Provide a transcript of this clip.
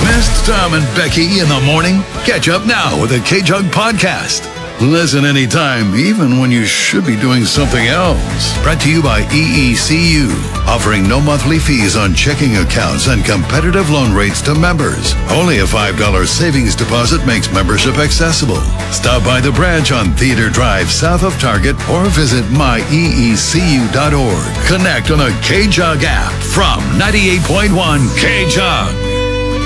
Missed Tom and Becky in the morning? Catch up now with the K-Jug Podcast. Listen anytime, even when you should be doing something else. Brought to you by EECU, offering no monthly fees on checking accounts and competitive loan rates to members. Only a $5 savings deposit makes membership accessible. Stop by the branch on Theater Drive south of Target or visit myeecu.org. Connect on the K-Jug app from 98.1 K-Jug.